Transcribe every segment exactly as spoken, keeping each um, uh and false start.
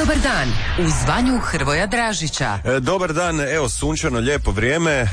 Dobar dan, uz Vanju Hrvoja Dražića. E, dobar dan, evo sunčano, lijepo vrijeme. E,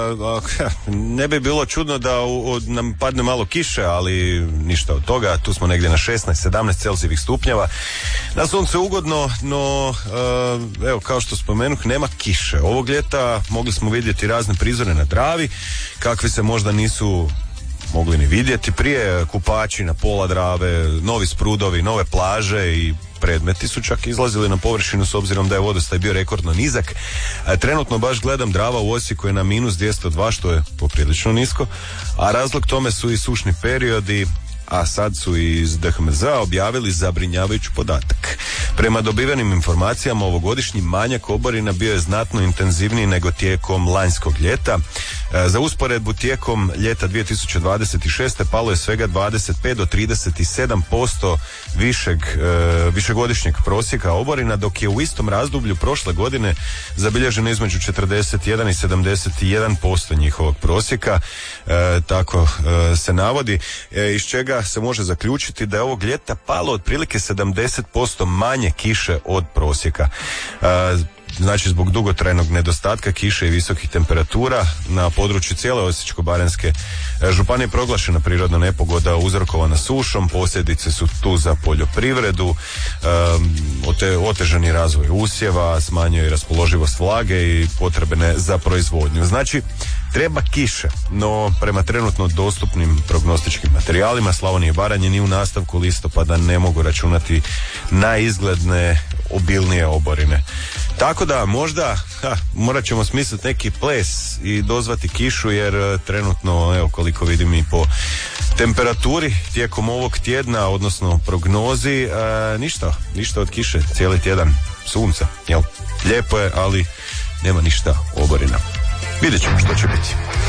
ne bi bilo čudno da u, u, nam padne malo kiše, ali ništa od toga. Tu smo negdje na šesnaest sedamnaest Celzijevih stupnjeva. Na sunce ugodno, no e, evo kao što spomenuh, nema kiše. Ovog ljeta mogli smo vidjeti razne prizore na Dravi, kakvi se možda nisu mogli ni vidjeti prije. Kupači na pola Drave, novi sprudovi, nove plaže i predmeti su čak izlazili na površinu s obzirom da je vodostaj bio rekordno nizak. A trenutno baš gledam, Drava u Osijeku je na minus dvjesto dva, što je poprilično nisko, a razlog tome su i sušni periodi, a sad su iz D H M Z objavili zabrinjavajući podatak. Prema dobivenim informacijama, ovogodišnji manjak oborina bio je znatno intenzivniji nego tijekom lanjskog ljeta. Za usporedbu, tijekom ljeta dvije tisuće dvadeset šeste palo je svega dvadeset pet do trideset sedam posto višeg, višegodišnjeg prosjeka oborina, dok je u istom razdoblju prošle godine zabilježeno između četrdeset jedan i sedamdeset jedan posto njihovog prosjeka. E, tako e, se navodi, e, iz čega se može zaključiti da je ovog ljeta palo otprilike sedamdeset posto manje kiše od prosjeka. E, Znači, zbog dugotrajnog nedostatka kiše i visokih temperatura na području cijele Osječko-baranjske županije proglašena prirodna nepogoda uzrokovana sušom. Posljedice su tu za poljoprivredu, um, ote, otežani razvoj usjeva, smanjuje raspoloživost vlage i potrebne za proizvodnju. Znači, treba kiše, no prema trenutno dostupnim prognostičkim materijalima Slavonije i Baranje ni u nastavku listopada ne mogu računati na izgledne obilnije oborine. Tako da možda ha, morat ćemo smisliti neki ples i dozvati kišu, jer trenutno, evo koliko vidim i po temperaturi tijekom ovog tjedna, odnosno prognozi, e, ništa, ništa od kiše, cijeli tjedan sunca, jel? Lijepo je, ali nema ništa oborina. Vidjet ćemo što će biti.